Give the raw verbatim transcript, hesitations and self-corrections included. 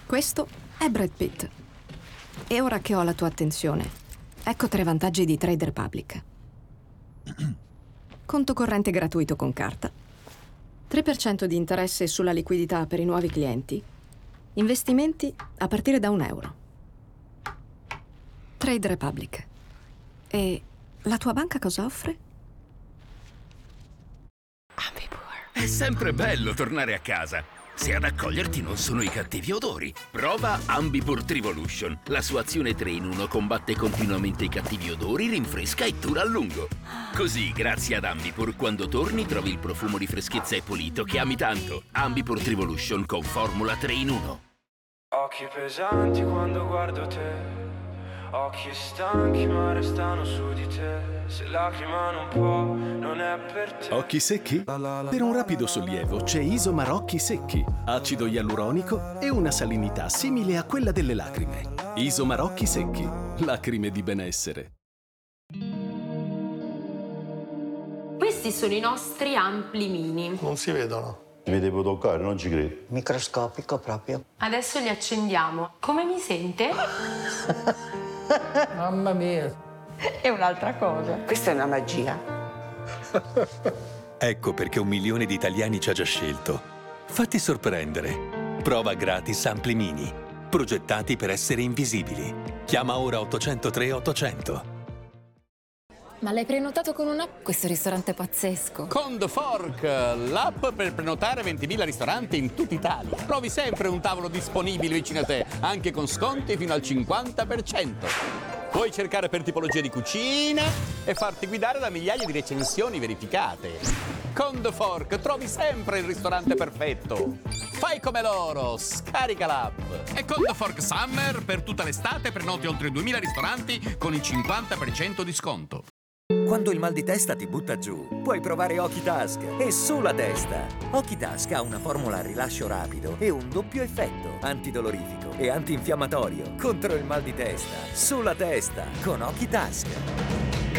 Questo è Brad Pitt. E ora che ho la tua attenzione, ecco tre vantaggi di Trade Republic. Conto corrente gratuito con carta, tre per cento di interesse sulla liquidità per i nuovi clienti, investimenti a partire da un euro. Trade Republic. E la tua banca cosa offre? È sempre bello tornare a casa. Se ad accoglierti non sono i cattivi odori. Prova Ambipur Trivolution. La sua azione tre in uno combatte continuamente i cattivi odori, rinfresca e dura a lungo. Così, grazie ad Ambipur, quando torni trovi il profumo di freschezza e pulito che ami tanto. Ambipur Trivolution con formula tre in uno. Occhi pesanti quando guardo te, occhi stanchi ma restano su di te. Se lacrimano un po' non è per te. Occhi secchi? Per un rapido sollievo c'è Isomar Occhi Secchi, acido ialuronico e una salinità simile a quella delle lacrime. Isomar Occhi Secchi, lacrime di benessere. Questi sono i nostri ampli mini. Non si vedono. Vi devo toccare, non ci credo. Microscopico proprio. Adesso li accendiamo. Come mi sente? Mamma mia. È un'altra cosa. Questa è una magia. Ecco perché un milione di italiani ci ha già scelto. Fatti sorprendere. Prova gratis Ampli Mini. Progettati per essere invisibili. Chiama ora ottocentotre ottocento. Ma l'hai prenotato con un'app? Questo ristorante è pazzesco. Con The Fork, l'app per prenotare ventimila ristoranti in tutta Italia. Trovi sempre un tavolo disponibile vicino a te, anche con sconti fino al cinquanta per cento. Puoi cercare per tipologia di cucina e farti guidare da migliaia di recensioni verificate. Con The Fork trovi sempre il ristorante perfetto. Fai come loro, scarica l'app. E con The Fork Summer per tutta l'estate prenoti oltre duemila ristoranti con il cinquanta per cento di sconto. Quando il mal di testa ti butta giù, puoi provare Okitask e sulla testa. Okitask ha una formula a rilascio rapido e un doppio effetto, antidolorifico e antinfiammatorio contro il mal di testa. Sulla testa con Okitask.